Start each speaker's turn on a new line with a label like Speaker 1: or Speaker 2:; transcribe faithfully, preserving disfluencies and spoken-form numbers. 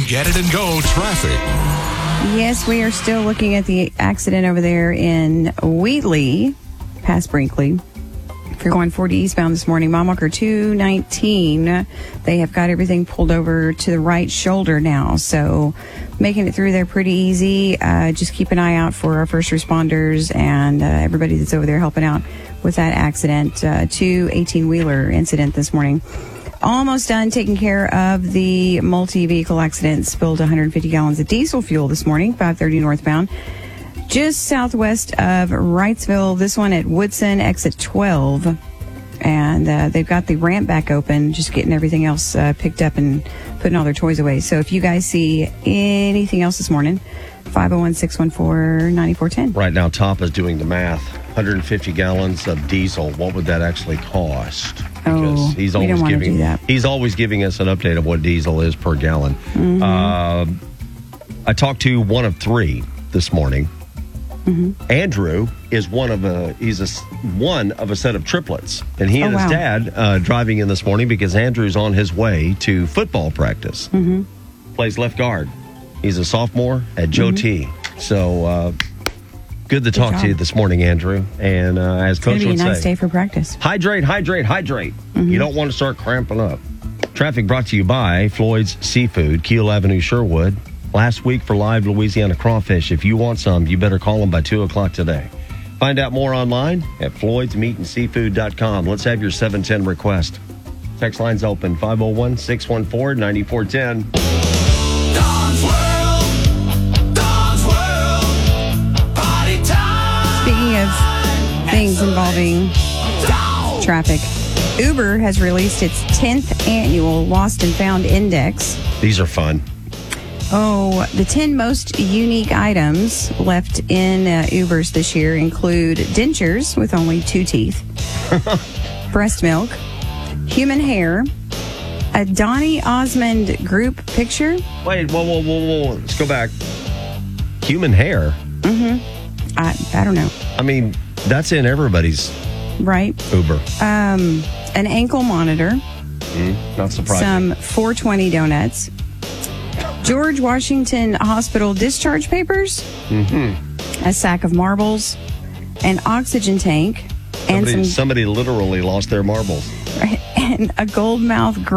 Speaker 1: Get It and Go traffic.
Speaker 2: Yes, we are still looking at the accident over there in Wheatley, past Brinkley. If you're going forty eastbound this morning, Mile Marker two nineteen, they have got everything pulled over to the right shoulder now. So making it through there pretty easy. Uh, just keep an eye out for our first responders and uh, everybody that's over there helping out with that accident. Uh, two eighteen-wheeler incident this morning. Almost done taking care of the multi-vehicle accident. Spilled one hundred fifty gallons of diesel fuel this morning, five thirty northbound. Just southwest of Wrightsville, this one at Woodson, exit twelve. And uh, they've got the ramp back open, just getting everything else uh, picked up and putting all their toys away. So if you guys see anything else this morning, five oh one, six one four, nine four one oh.
Speaker 3: Right now, Top is doing the math. one hundred fifty gallons of diesel. What would that actually cost? Because
Speaker 2: oh,
Speaker 3: he's
Speaker 2: we
Speaker 3: always
Speaker 2: don't want to
Speaker 3: giving
Speaker 2: do that.
Speaker 3: he's always giving us an update of what diesel is per gallon.
Speaker 2: Mm-hmm.
Speaker 3: Uh, I talked to one of three this morning. Mm-hmm. Andrew is one of a he's a one of a set of triplets, and he
Speaker 2: oh,
Speaker 3: and his
Speaker 2: wow.
Speaker 3: dad uh, driving in this morning because Andrew's on his way to football practice.
Speaker 2: Mm-hmm.
Speaker 3: Plays left guard. He's a sophomore at Joe
Speaker 2: Mm-hmm.
Speaker 3: T. So. Uh, Good to
Speaker 2: Good
Speaker 3: talk
Speaker 2: job.
Speaker 3: to you this morning, Andrew. And uh, as
Speaker 2: It's
Speaker 3: Coach
Speaker 2: going to be
Speaker 3: would
Speaker 2: a nice
Speaker 3: say,
Speaker 2: day for practice.
Speaker 3: hydrate, hydrate, hydrate.
Speaker 2: Mm-hmm.
Speaker 3: You don't want to start cramping up. Traffic brought to you by Floyd's Seafood, Keel Avenue, Sherwood. Last week for live Louisiana crawfish. If you want some, you better call them by two o'clock today. Find out more online at floyds meat and seafood dot com. Let's have your seven ten request. Text line's open, five oh one, six one four, nine four one oh.
Speaker 1: Don's World. Don's World. Party time.
Speaker 2: Speaking of things involving traffic, Uber has released its tenth annual Lost and Found Index.
Speaker 3: These are fun.
Speaker 2: Oh, the ten most unique items left in uh, Ubers this year include dentures with only two teeth, breast milk, human hair, a Donny Osmond group picture.
Speaker 3: Wait, whoa, whoa, whoa, whoa. Let's go back. Human hair?
Speaker 2: Mm-hmm. I, I don't know.
Speaker 3: I mean, that's in everybody's
Speaker 2: Right.
Speaker 3: Uber.
Speaker 2: Um, an ankle monitor,
Speaker 3: Mm, not surprising.
Speaker 2: some four twenty donuts, George Washington Hospital discharge papers,
Speaker 3: Mm-hmm.
Speaker 2: a sack of marbles, an oxygen tank, and
Speaker 3: Somebody,
Speaker 2: some
Speaker 3: somebody literally lost their marbles.
Speaker 2: and a gold mouth